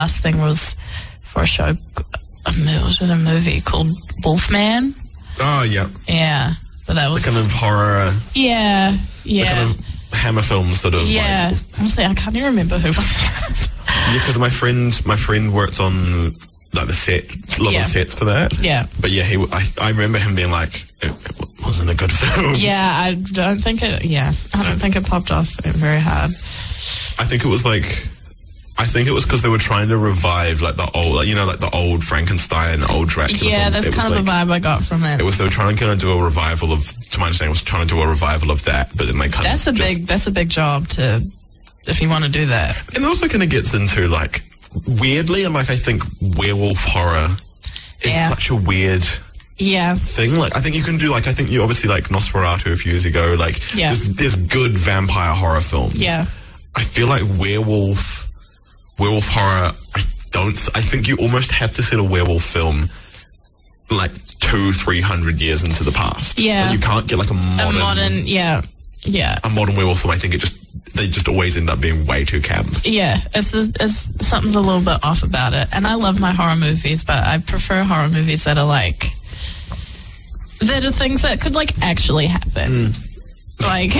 last thing was for a show. It was in a movie called Wolfman. Oh, yeah. Yeah. But that was... The kind of horror... Yeah. The kind of Hammer film sort of... Yeah. Honestly, I can't even remember who was it. Yeah, because my friend worked on like the set, a lot of the sets for that. Yeah. But yeah, I remember him being like, it wasn't a good film. Yeah, I don't think it popped off very hard. I think it was because they were trying to revive like the old, like the old Frankenstein, old Dracula. Yeah, films. that's kind of the vibe I got from it. It was they were trying to kind of do a revival of, to my understanding, of that, but then they kind of that's a big job to, if you want to do that. And it also kind of gets into like weirdly, and like I think werewolf horror is such a weird thing. Like I think you can do I think you obviously like Nosferatu a few years ago. Like there's good vampire horror films. Yeah, I feel like werewolf horror. I think you almost have to set a werewolf film like 200-300 years into the past. Yeah, like, you can't get like a modern werewolf film. I think they just always end up being way too camp. Yeah, something's a little bit off about it. And I love my horror movies, but I prefer horror movies that are things that could like actually happen. Like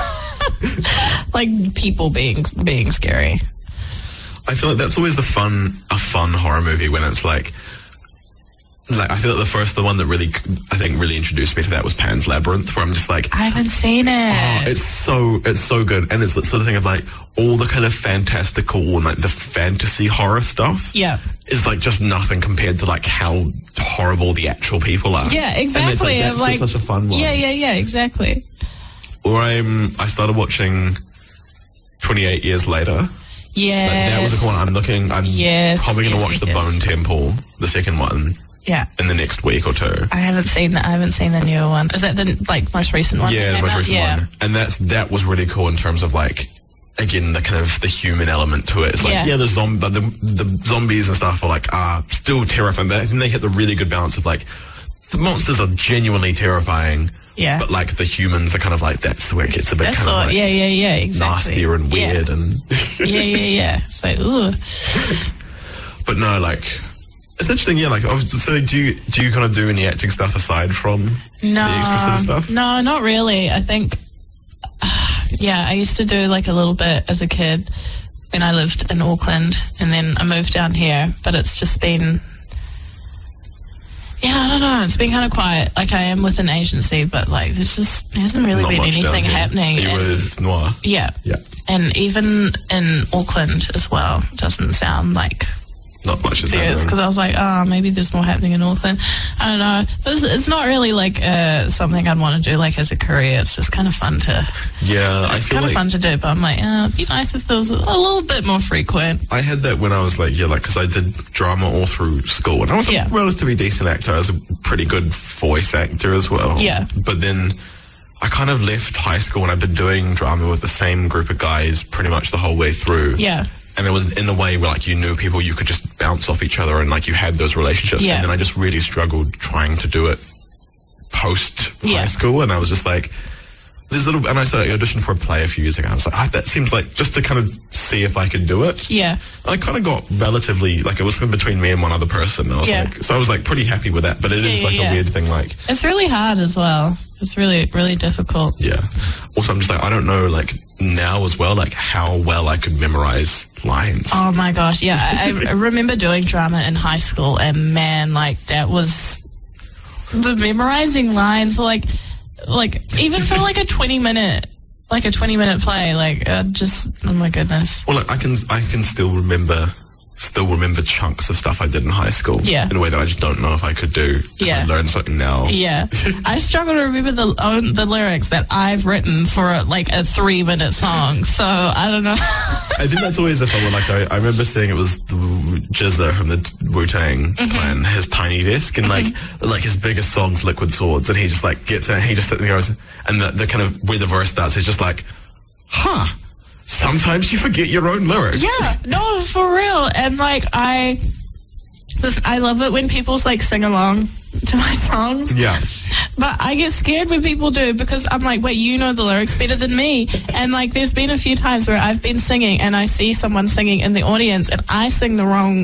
like people being scary. I feel like that's always a fun horror movie when it's like I feel like the one that really introduced me to that was Pan's Labyrinth, where I'm just like, I haven't seen it. Oh, it's so good, and it's the sort of thing of like all the kind of fantastical and like the fantasy horror stuff. Yeah, is like just nothing compared to like how horrible the actual people are. Yeah, exactly. And it's like, that's just such a fun one. Yeah, exactly. Or I started watching 28 Years Later. Yeah, that was the one I'm probably going to watch the Bone Temple, the second one. Yeah, in the next week or two. I haven't seen the newer one. Is that the most recent one? Yeah, the most recent one. And that was really cool in terms of like, again, the kind of the human element to it. It's like the zombies and stuff are still terrifying, but I think they hit the really good balance of like the monsters are genuinely terrifying. Yeah, but like the humans are kind of like that's where it gets a bit exactly. Nastier and weird and It's like ooh. But no, like. It's interesting, so do you kind of do any acting stuff aside from the extra sort of stuff? No, not really. I think, I used to do like a little bit as a kid when I lived in Auckland, and then I moved down here, but it's just been, I don't know, it's been kind of quiet. Like I am with an agency, but like there hasn't really been anything happening. You with Noir? Yeah. And even in Auckland as well, doesn't sound like... Not much is happening. Because I was like, maybe there's more happening in Auckland. I don't know. But it's not really like something I'd want to do like as a career. It's just kind of fun to... Yeah, I feel kind of fun to do, but I'm like, it'd be nice if it was a little bit more frequent. I had that when I was like, because I did drama all through school, and I was a relatively decent actor. I was a pretty good voice actor as well. Yeah. But then I kind of left high school, and I've been doing drama with the same group of guys pretty much the whole way through. Yeah. And it was in the way where like you knew people, you could just bounce off each other and like you had those relationships. Yeah. And then I just really struggled trying to do it post high school. And I was just like, and I started auditioning for a play a few years ago. I was like, that seems like just to kind of see if I could do it. Yeah. And I kind of got relatively, like it was between me and one other person. And I was like, so I was like pretty happy with that. But it is like a weird thing. Like it's really hard as well. It's really, really difficult. Yeah. Also, I'm just like, I don't know, like now as well, like how well I could memorize lines. Oh my gosh. Yeah. I remember doing drama in high school, and man, like that was the memorizing lines were like even for like a 20-minute play, like just, oh my goodness. Well, like, I can still remember chunks of stuff I did in high school in a way that I just don't know if I could do if I learn something now. Yeah. I struggle to remember the lyrics that I've written for like a 3-minute song, so I don't know. I think that's always a fun one. Like I remember seeing it was Jizza from the Wu-Tang Clan, his tiny desk, and like his biggest song's Liquid Swords, and he just like gets in and he just sits there and goes, and the kind of where the verse starts is just like, sometimes you forget your own lyrics. Yeah, no, for real. And like I love it when people like sing along to my songs. Yeah. But I get scared when people do because I'm like, wait, you know the lyrics better than me. And like, there's been a few times where I've been singing and I see someone singing in the audience and I sing the wrong